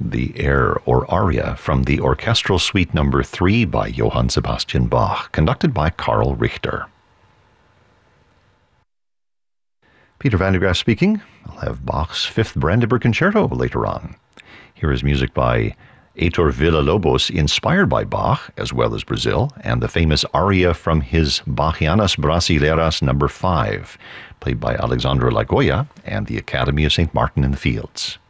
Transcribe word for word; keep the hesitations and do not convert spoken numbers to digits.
the air or aria from the Orchestral Suite number three by Johann Sebastian Bach, conducted by Karl Richter. Peter van der Graaf speaking. I'll have Bach's Fifth Brandenburg Concerto later on. Here is music by Heitor Villa-Lobos, inspired by Bach, as well as Brazil, and the famous aria from his Bachianas Brasileiras number five, played by Alexandre Lagoya and the Academy of Saint Martin in the Fields.